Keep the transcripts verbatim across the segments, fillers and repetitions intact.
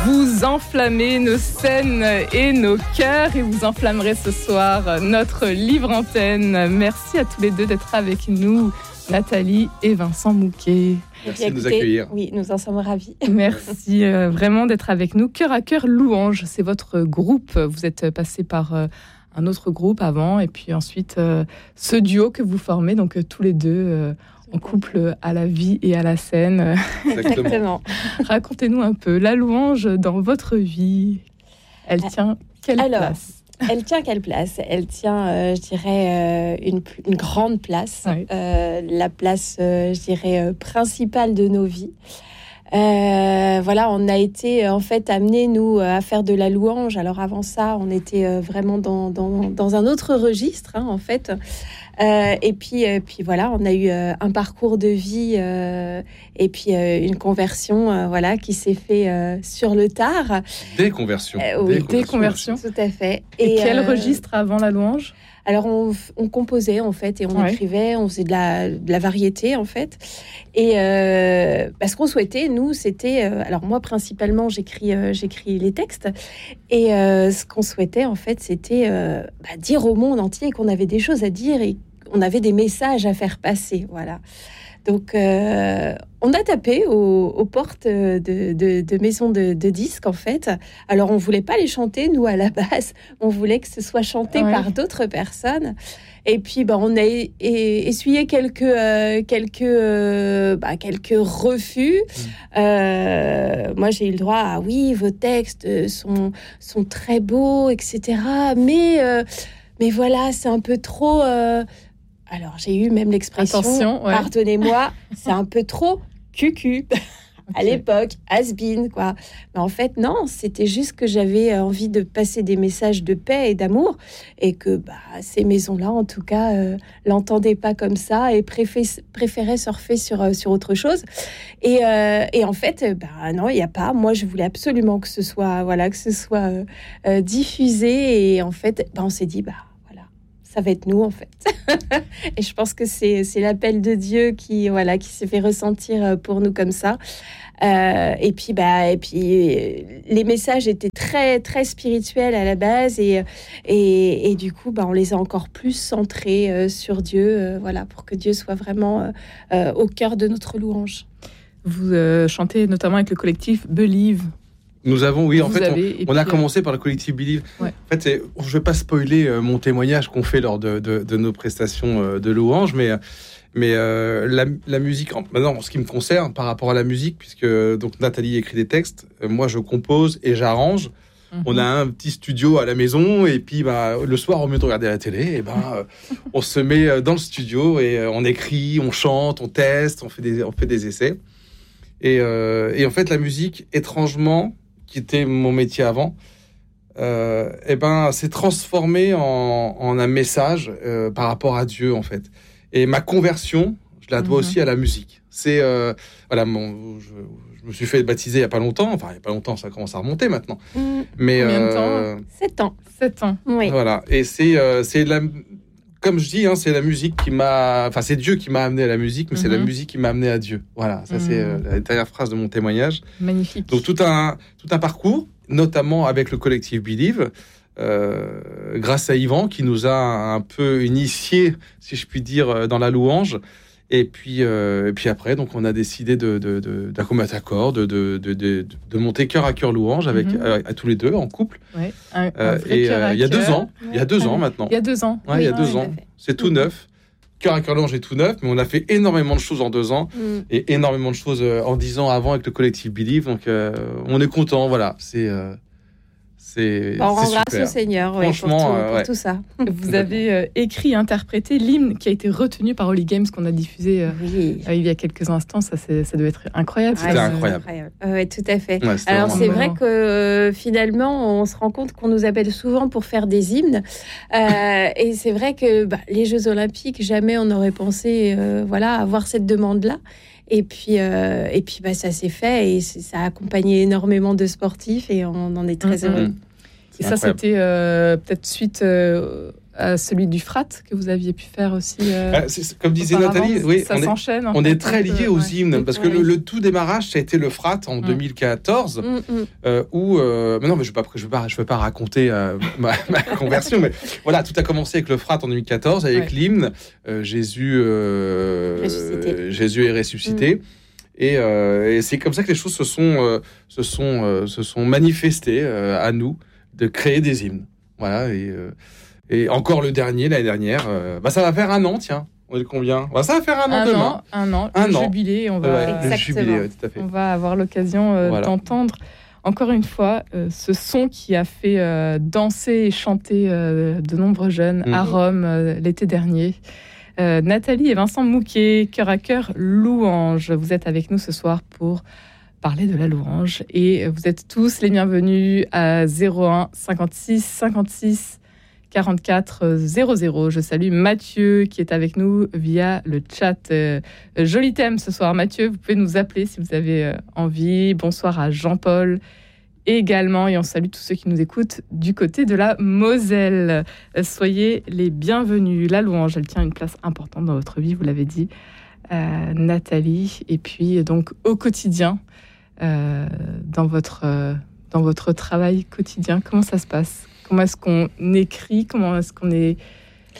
Vous enflammez nos scènes et nos cœurs et vous enflammerez ce soir notre livre antenne. Merci à tous les deux d'être avec nous, Nathalie et Vincent Mouquet. Merci de nous accueillir. Oui, nous en sommes ravis. Merci euh, vraiment d'être avec nous. Cœur à cœur Louange, c'est votre groupe. Vous êtes passé par euh, un autre groupe avant et puis ensuite euh, ce duo que vous formez, donc euh, tous les deux euh, en couple à la vie et à la scène. Exactement. Racontez-nous un peu la louange dans votre vie. Elle tient quelle Alors, place ? Elle tient quelle place ? Elle tient, euh, je dirais, euh, une, une grande place. Oui. Euh, la place, euh, je dirais, euh, principale de nos vies. Euh, voilà, on a été en fait amenés, nous, à faire de la louange. Alors avant ça, on était euh, vraiment dans, dans, dans un autre registre, hein, en fait. Euh, et puis, euh, puis voilà, on a eu euh, un parcours de vie euh, et puis euh, une conversion, euh, voilà, qui s'est fait euh, sur le tard. Des conversions. Euh, oui, des conversions. Tout à fait. Et, et quel euh, registre avant la louange ? Alors, on, on composait, en fait, et on Ouais. écrivait, on faisait de la, de la variété, en fait. Et euh, bah, ce qu'on souhaitait, nous, c'était... Euh, alors, moi, principalement, j'écris, euh, j'écris les textes. Et euh, ce qu'on souhaitait, en fait, c'était euh, bah, dire au monde entier qu'on avait des choses à dire et qu'on avait des messages à faire passer, voilà. Donc, euh, on a tapé aux, aux portes de, de, de maisons de, de disques, en fait. Alors, on voulait pas les chanter, nous, à la base. On voulait que ce soit chanté Ouais. par d'autres personnes. Et puis, bah, on a é- é- essuyé quelques, euh, quelques, euh, bah, quelques refus. Mmh. Euh, moi, j'ai eu le droit à « oui, vos textes sont, sont très beaux, et cetera. Mais, euh, mais voilà, c'est un peu trop... Euh, » Alors, j'ai eu même l'expression, Attention, ouais. pardonnez-moi, c'est un peu trop cucu à Okay. l'époque, has-been, quoi. Mais en fait, non, c'était juste que j'avais envie de passer des messages de paix et d'amour et que bah, ces maisons-là, en tout cas, euh, l'entendaient pas comme ça et préfé- préféraient surfer sur, euh, sur autre chose. Et, euh, et en fait, euh, bah, non, il n'y a pas. Moi, je voulais absolument que ce soit, voilà, que ce soit euh, euh, diffusé. Et en fait, bah, on s'est dit, bah, ça va être nous, en fait. Et je pense que c'est, c'est l'appel de Dieu qui, voilà, qui s'est fait ressentir pour nous comme ça. Euh, et puis, bah, et puis, les messages étaient très, très spirituels à la base. Et, et, et du coup, bah, on les a encore plus centrés euh, sur Dieu, euh, voilà, pour que Dieu soit vraiment euh, au cœur de notre louange. Vous euh, chantez notamment avec le collectif Believe. Nous avons, oui, en Vous fait, avez, on, on a puis, commencé par le collectif Believe. Ouais. En fait, c'est, je ne vais pas spoiler euh, mon témoignage qu'on fait lors de, de, de nos prestations euh, de louange, mais, mais euh, la, la musique, en, maintenant, en ce qui me concerne, par rapport à la musique, puisque donc, Nathalie écrit des textes, euh, moi je compose et j'arrange. Mm-hmm. On a un petit studio à la maison, et puis bah, le soir, au lieu de regarder la télé, et ben, euh, on se met dans le studio et euh, on écrit, on chante, on teste, on fait des, on fait des essais. Et, euh, et en fait, la musique, étrangement, qui était mon métier avant, euh, et ben, s'est transformé en, en un message euh, par rapport à Dieu, en fait. Et ma conversion, je la dois mmh. aussi à la musique. C'est, euh, voilà, mon, je, je me suis fait baptiser il n'y a pas longtemps, enfin, il n'y a pas longtemps, ça commence à remonter maintenant. Mmh. Mais, Combien de euh, temps ? Sept ans. Sept ans. Oui. Voilà, et c'est, euh, c'est la... Comme je dis, hein, c'est la musique qui m'a... Enfin, c'est Dieu qui m'a amené à la musique, mais mm-hmm. c'est la musique qui m'a amené à Dieu. Voilà, ça, mm-hmm. c'est euh, la dernière phrase de mon témoignage. Magnifique. Donc, tout un, tout un parcours, notamment avec le collectif Believe, euh, grâce à Yvan, qui nous a un peu initiés, si je puis dire, dans la louange. Et puis, euh, et puis après, donc, on a décidé de, de, de, d'un commun accord, de, de, de, de, de monter cœur à cœur louange avec, mm-hmm. euh, à tous les deux, en couple. Ouais, un, un euh, et euh, il y a deux ans, ouais. il y a deux ah, ans maintenant. Il y a deux ans. Ouais, oui, il y a deux oui, ans. C'est tout mm-hmm. neuf. Cœur à cœur louange est tout neuf, mais on a fait énormément de choses en deux ans mm. et énormément de choses en dix ans avant avec le collectif Believe. Donc, euh, on est content. Voilà, c'est. Euh, C'est, on rend c'est grâce super. au Seigneur, oui, franchement, pour, tout, euh, pour ouais. tout ça. Vous avez euh, écrit et interprété l'hymne qui a été retenu par Holy Games, qu'on a diffusé euh, oui. euh, il y a quelques instants. Ça, c'est, ça doit être incroyable. C'était ah, incroyable. incroyable. Euh, tout à fait. Ouais, Alors, c'est vrai marrant. que euh, finalement, on se rend compte qu'on nous appelle souvent pour faire des hymnes. Euh, et c'est vrai que bah, les Jeux Olympiques, jamais on n'aurait pensé euh, voilà, avoir cette demande-là. Et puis, euh, et puis bah, ça s'est fait et ça a accompagné énormément de sportifs et on en est très mmh. heureux. Et ça, c'était euh, peut-être suite euh, euh, celui du Frat que vous aviez pu faire aussi. Euh, ah, c'est, c'est, comme disait Nathalie, oui, ça on s'enchaîne. Est, on fait, est très liés euh, aux ouais. hymnes parce que ouais. le, le tout démarrage, ça a été le Frat en Mm. deux mille quatorze, Mm, mm. euh, où euh, mais non, mais je ne vais pas, je vais pas, je vais pas raconter euh, ma, ma conversion, mais voilà, tout a commencé avec le Frat en deux mille quatorze, avec Ouais. l'hymne euh, Jésus, euh, Ressuscité. euh, Jésus est ressuscité. Mm. Et, euh, et c'est comme ça que les choses se sont, euh, se sont, euh, se sont manifestées euh, à nous de créer des hymnes. Voilà. Et, euh, et encore le dernier, l'année dernière, euh, bah, ça va faire un an, tiens. On est combien ? Bah, ça va faire un an Un demain. an, un an, Un le an. jubilé, on va, Ouais, le Exactement. jubilé, ouais, tout à fait. on va avoir l'occasion euh, Voilà. d'entendre encore une fois euh, ce son qui a fait euh, danser et chanter euh, de nombreux jeunes Mhm. à Rome euh, l'été dernier. Euh, Nathalie et Vincent Mouquet, cœur à cœur louange. Vous êtes avec nous ce soir pour parler de la louange et vous êtes tous les bienvenus à zéro un cinquante-six cinquante-six quarante-quatre zéro zéro. Je salue Mathieu qui est avec nous via le chat. Euh, joli thème ce soir, Mathieu. Vous pouvez nous appeler si vous avez euh, envie. Bonsoir à Jean-Paul également et on salue tous ceux qui nous écoutent du côté de la Moselle. Euh, soyez les bienvenus. La louange, elle tient une place importante dans votre vie, vous l'avez dit, euh, Nathalie. Et puis donc au quotidien, euh, dans votre euh, dans votre travail quotidien, comment ça se passe ? Comment est-ce qu'on écrit ? Comment est-ce qu'on est inspiré ?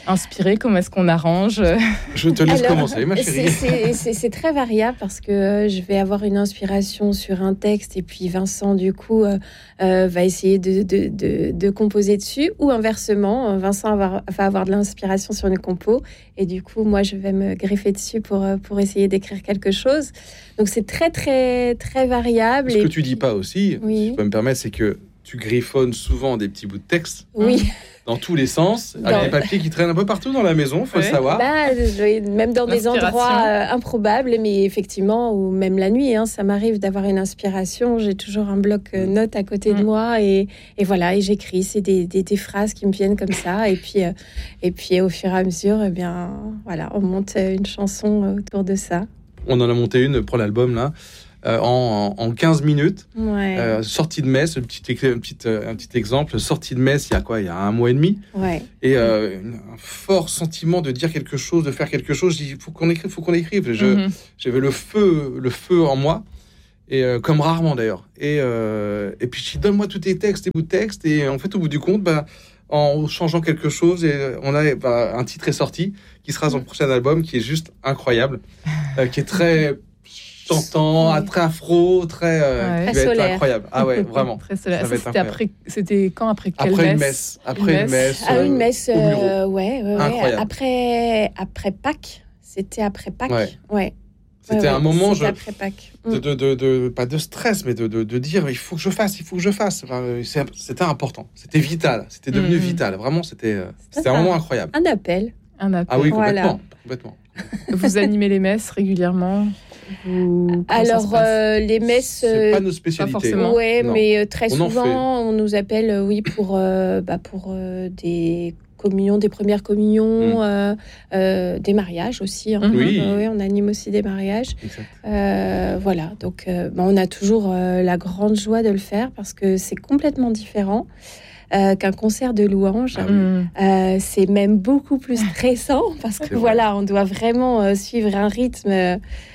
Comment est-ce qu'on arrange ? Je te laisse Alors, commencer, ma chérie. C'est, c'est, c'est, c'est très variable parce que euh, je vais avoir une inspiration sur un texte et puis Vincent, du coup, euh, euh, va essayer de, de, de, de composer dessus. Ou inversement, euh, Vincent va, va avoir de l'inspiration sur une compo et du coup, moi, je vais me greffer dessus pour, euh, pour essayer d'écrire quelque chose. Donc, c'est très, très, très variable. Ce que et tu puis... dis pas aussi, Oui. si je peux me permettre, c'est que tu griffonnes souvent des petits bouts de texte Oui. dans tous les sens, Dans- avec des papiers qui traînent un peu partout dans la maison, faut Ouais. le savoir. Bah, je- même dans des L'inspiration. endroits euh, improbables, mais effectivement, ou même la nuit, hein, ça m'arrive d'avoir une inspiration. J'ai toujours un bloc euh, notes à côté de Mm. moi et, et voilà, et j'écris. C'est des, des, des phrases qui me viennent comme ça. Et puis, euh, et puis au fur et à mesure, eh bien, voilà, on monte euh, une chanson euh, autour de ça. On en a monté une pour l'album, là, euh, en, en quinze minutes. Ouais, Euh, sortie de messe, un petit, un, petit, un petit exemple, sortie de messe il y a quoi ? Il y a un mois et demi. ouais. Et euh, une- un fort sentiment de dire quelque chose, de faire quelque chose. Je dis, il faut qu'on écrive, il faut qu'on écrive. Je, Mhm. J'avais le feu, le feu en moi, et euh, comme rarement d'ailleurs. Et, euh, et puis je dis, donne-moi tous tes textes, tes bouts de texte. Et en fait, au bout du compte, bah, en changeant quelque chose, et on a bah, un titre est sorti qui sera son prochain album, qui est juste incroyable, euh, qui est très chantant, Ouais. très afro, très, euh, Ouais. qui Très va être solaire. incroyable. Ah ouais, vraiment. Très solaire. Ça Ça, va être c'était, incroyable. après, c'était quand ? Après quelle Après messe une messe, après une messe. Ah, euh, une messe, au bureau. euh, ouais, ouais, ouais. Incroyable. Après, après Pâques, c'était après Pâques. Ouais. ouais. C'était Ouais, un ouais, moment, c'était je, après Pâques. de, Mm. de, de, de- pas de stress, mais de, de, de dire il faut que je fasse, il faut que je fasse. Enfin, c'est- c'était important, c'était vital, c'était devenu Mhm. vital. Vraiment, c'était, euh, C'est c'était un ça. moment incroyable. Un appel. Un appel. Ah oui, Voilà. complètement, complètement. Vous animez les messes régulièrement Vous- comment ça se Alors, passe euh, les messes. C'est euh, pas nos spécialités. forcément. Ouais, Non. mais euh, très On en souvent, fait. on nous appelle, euh, oui, pour, euh, bah, pour euh, des communions, des premières communions, Mm. euh, euh, des mariages aussi. hein. Mhm. Oui. Euh, oui, on anime aussi des mariages. Exact. Euh, voilà, donc euh, bah, on a toujours euh, la grande joie de le faire parce que c'est complètement différent euh, qu'un concert de louanges. Ah oui. Mhm. Euh, c'est même beaucoup plus stressant parce que C'est vrai. voilà, on doit vraiment euh, suivre un rythme euh,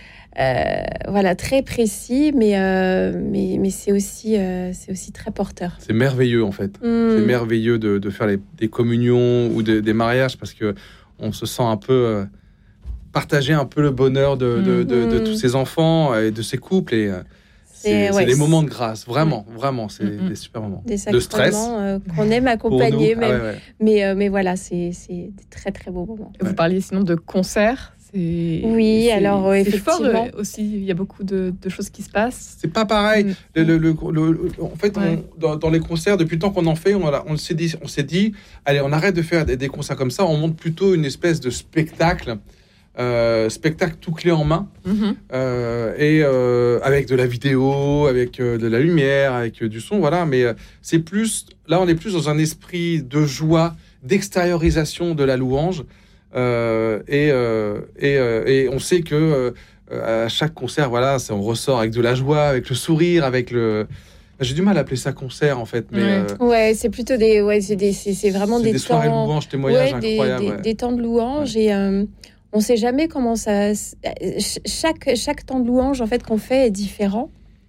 euh, voilà, très précis, mais, euh, mais, mais c'est aussi, euh, c'est aussi très porteur. C'est merveilleux en fait. Mm. C'est merveilleux de, de faire les- des communions ou de- des mariages parce que on se sent un peu euh, partager un peu le bonheur de, de, de- de Mm. tous ces enfants et de ces couples et euh, c'est C'est- c'est ouais, des c'est- moments de grâce, vraiment, vraiment, c'est Mm, mm. des super moments. Des de stress sacrements euh, qu'on aime pour nous. accompagner, Ah même. ouais, ouais. mais, euh, mais voilà, c'est, c'est des très très beaux moments. Vous Ouais. parliez sinon de concerts. C'est, Oui, c'est- alors, euh, c'est fort effectivement. euh, aussi. Il y a beaucoup de, de choses qui se passent. C'est pas pareil. Mm. Le, le- le- le- le- en fait, on- Ouais. dans, dans les concerts, depuis le temps qu'on en fait, on, a- on s'est dit, on s'est dit, allez, on arrête de faire des, des concerts comme ça, on monte plutôt une espèce de spectacle, euh, spectacle tout clé en main, Mhm. euh, et euh, avec de la vidéo, avec euh, de la lumière, avec euh, du son, voilà. Mais euh, c'est plus, là, on est plus dans un esprit de joie, d'extériorisation de la louange, euh, et, euh, et, euh, et on sait que euh, à chaque concert, voilà, c'est- on ressort avec de la joie, avec le sourire, avec le J'ai du mal à appeler ça concert en fait, mais Ouais. euh, Ouais, c'est plutôt des, ouais, c'est des, c'est, c'est vraiment c'est des, des soirées temps, louanges, témoignages ouais, des, incroyables. des, ouais. des temps de louange et euh, on sait jamais comment ça. ch- Chaque chaque temps de louange en fait qu'on fait est différent.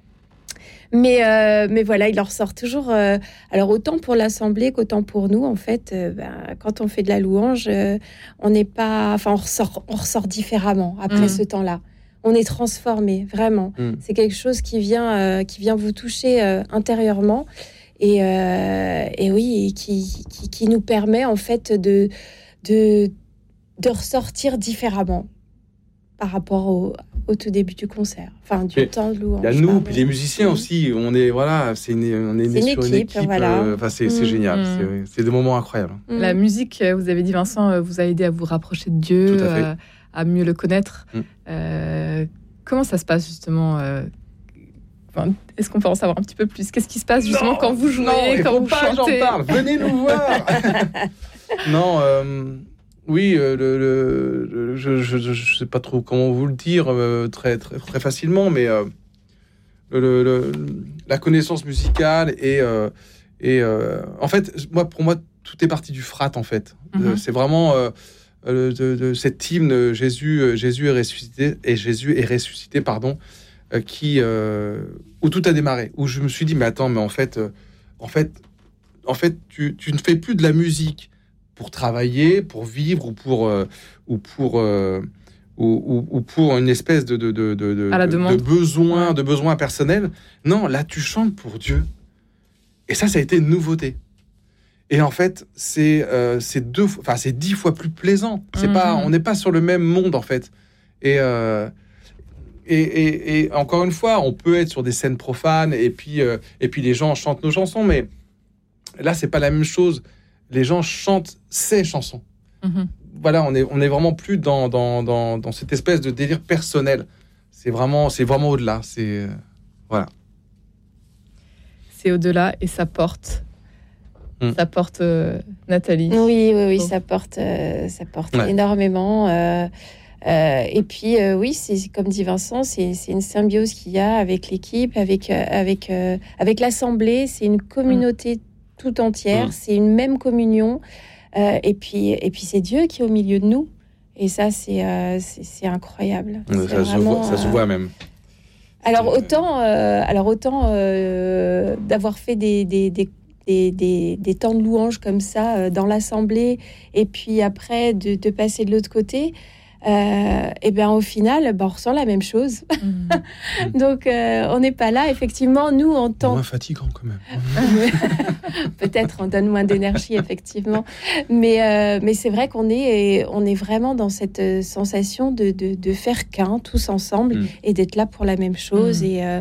Mais, euh, mais voilà, il en ressort toujours. euh, alors, autant pour l'Assemblée qu'autant pour nous, en fait, euh, ben, quand on fait de la louange, euh, on n'est pas. Enfin, on ressort, on ressort différemment après Mhm. ce temps-là. On est transformé, vraiment. Mm. C'est quelque chose qui vient, euh, qui vient vous toucher euh, intérieurement. Et, euh, et oui, et qui, qui, qui nous permet, en fait, de, de, de ressortir différemment par rapport au, au tout début du concert. Enfin, du Mais temps de louange. Il y a nous, pardon. puis les musiciens Mhm. aussi. On est voilà, c'est une, on est né C'est une sur une équipe, équipe. voilà. euh, Enfin, c'est, c'est Mm. génial. Mm. C'est, c'est des moments incroyables. Mm. La musique, euh, vous avez dit Vincent, euh, vous a aidé à vous rapprocher de Dieu, Tout à fait. euh, à mieux le connaître. Mm. Euh, comment ça se passe justement euh, enfin, est-ce qu'on peut en savoir un petit peu plus? Qu'est-ce qui se passe justement Non, quand vous jouez, non, il quand faut vous pas que chantez? j'en parle. Venez nous voir. Non, euh, oui, euh, le, le- le- je, je, je, je sais pas trop comment vous le dire euh, très, très, très facilement, mais euh, le, le- la connaissance musicale et, euh, et euh, en fait, moi, pour moi, tout est parti du frat en fait. Mhm. Euh, c'est vraiment euh, euh, de, de cet hymne Jésus, euh, Jésus est ressuscité et Jésus est ressuscité, pardon, euh, qui euh, où tout a démarré, où je me suis dit mais attends, mais en fait, euh, en fait, en fait, tu, tu ne fais plus de la musique pour travailler, pour vivre ou pour euh, ou pour euh, ou, ou- ou pour une espèce de de, de, de, de- À la de- demande. de besoin, Ouais. de besoin personnel. Non, là, tu chantes pour Dieu. Et ça, ça a été une nouveauté. Et en fait, c'est euh, c'est deux, fois- enfin, c'est dix fois plus plaisant. C'est pas, Mhm. on n'est pas sur le même monde en fait. Et, euh, et, et, et encore une fois, on peut être sur des scènes profanes et puis euh, et puis les gens chantent nos chansons, mais là, c'est pas la même chose. Les gens chantent ces chansons. Mhm. Voilà, on est on est vraiment plus dans dans, dans, dans cette espèce de délire personnel. C'est vraiment c'est vraiment au-delà. C'est euh, voilà. C'est au-delà et ça porte. Mm. Ça porte euh, Nathalie. Oui, oui, oui, Oh. ça porte, euh, ça porte Ouais. énormément. euh, euh, et puis, euh, oui, c'est comme dit Vincent, c'est c'est une symbiose qu'il y a avec l'équipe, avec, euh, avec, euh, avec l'Assemblée. C'est une communauté tout entière, Mm. c'est une même communion. euh, et puis, et puis c'est Dieu qui est au milieu de nous. Et ça, c'est euh, c'est c'est incroyable. C'est Ça se vraiment, voit, ça se euh, voit même. Alors C'est- autant, euh, alors autant euh, d'avoir fait des, des, des, des, des, des temps de louange comme ça euh, dans l'assemblée et puis après de, de passer de l'autre côté, euh, et bien au final, ben, on ressent la même chose. Mhm. Donc euh, on n'est pas là. Effectivement, nous en tant Moins fatigant quand même. peut-être on donne moins d'énergie effectivement, mais euh, mais c'est vrai qu'on est on est vraiment dans cette euh, sensation de, de, de faire qu'un tous ensemble Mm. et d'être là pour la même chose Mm. et, euh,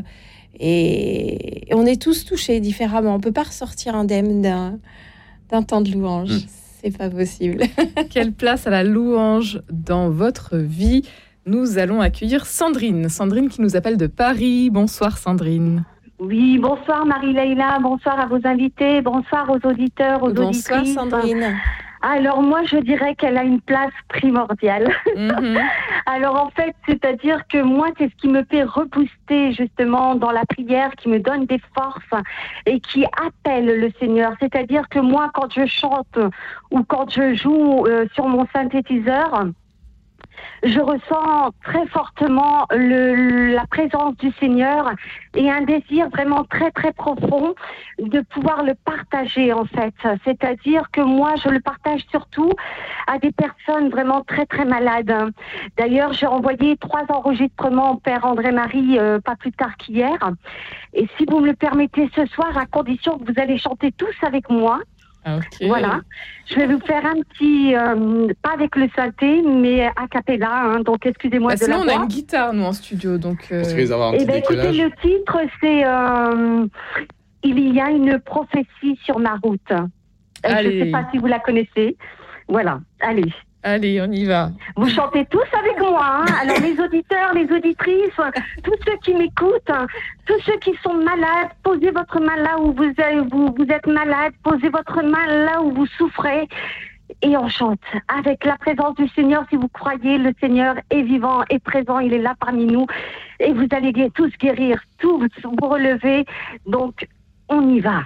et et on est tous touchés différemment. On peut pas ressortir indemne d'un d'un temps de louange. Mm. C'est pas possible. Quelle place à la louange dans votre vie? Nous allons accueillir Sandrine. Sandrine qui nous appelle de Paris. Bonsoir Sandrine. Oui, bonsoir Marie-Leila, bonsoir à vos invités, bonsoir aux auditeurs, aux Bonsoir auditrices. Sandrine. Alors moi, je dirais qu'elle a une place primordiale. Mhm. Alors en fait, c'est-à-dire que moi, c'est ce qui me fait rebooster justement dans la prière, qui me donne des forces et qui appelle le Seigneur. C'est-à-dire que moi, quand je chante ou quand je joue euh, sur mon synthétiseur, je ressens très fortement le, la présence du Seigneur et un désir vraiment très très profond de pouvoir le partager en fait. C'est-à-dire que moi je le partage surtout à des personnes vraiment très très malades. D'ailleurs j'ai envoyé trois enregistrements au Père André-Marie euh, pas plus tard qu'hier. Et si vous me le permettez ce soir, à condition que vous allez chanter tous avec moi. Ah, ok. Voilà, je vais vous faire un petit, euh, pas avec le synthé, mais a cappella, hein, donc excusez-moi Bah, de la sinon, on a voix. une guitare, nous, en studio. Donc, euh, Parce qu'ils avoir un Eh petit bien, écoutez, décalage. le titre, c'est euh, Il y a une prophétie sur ma route. Euh, Je ne Allez. sais pas si vous la connaissez. Voilà, allez. allez, on y va. Vous chantez tous avec moi, hein. Alors les auditeurs, les auditrices, tous ceux qui m'écoutent, hein, tous ceux qui sont malades, posez votre main là où vous êtes, vous, vous êtes malade, posez votre main là où vous souffrez et on chante avec la présence du Seigneur. Si vous croyez, le Seigneur est vivant, est présent, il est là parmi nous et vous allez tous guérir, tous vous relever. Donc On y va.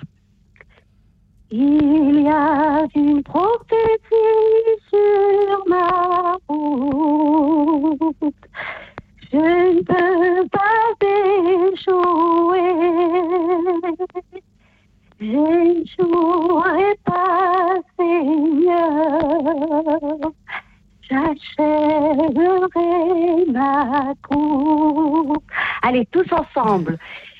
Il y a une prophétie sur ma route. Je ne peux pas échouer. J'échouerai pas, Seigneur. J'achèverai ma course. Allez, tous ensemble.